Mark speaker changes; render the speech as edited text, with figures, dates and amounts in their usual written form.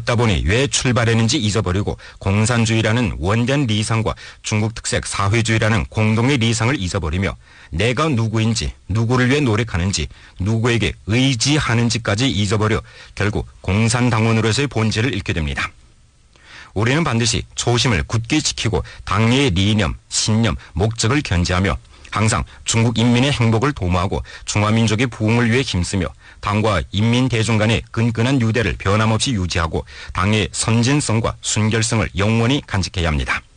Speaker 1: 걷다 보니 왜 출발했는지 잊어버리고 공산주의라는 원대한 리상과 중국 특색 사회주의라는 공동의 리상을 잊어버리며 내가 누구인지, 누구를 위해 노력하는지, 누구에게 의지하는지까지 잊어버려 결국 공산당원으로서의 본질을 잃게 됩니다. 우리는 반드시 초심을 굳게 지키고 당의 리념, 신념, 목적을 견지하며 항상 중국 인민의 행복을 도모하고 중화민족의 부흥을 위해 힘쓰며 당과 인민 대중 간의 끈끈한 유대를 변함없이 유지하고 당의 선진성과 순결성을 영원히 간직해야 합니다.